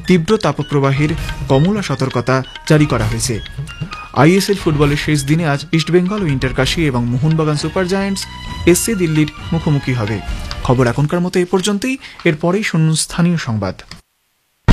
তীব্র তাপপ্রবাহের কমলা সতর্কতা জারি করা হয়েছে। আইএসএল ফুটবলের শেষ দিনে আজ ইস্টবেঙ্গল ও ইন্টারকাশি এবং মোহনবাগান সুপার জায়ান্টস এসসি দিল্লির মুখোমুখি হবে। খবর এখনকার মতো এ পর্যন্তই। এরপরেই শুনুন স্থানীয় সংবাদ।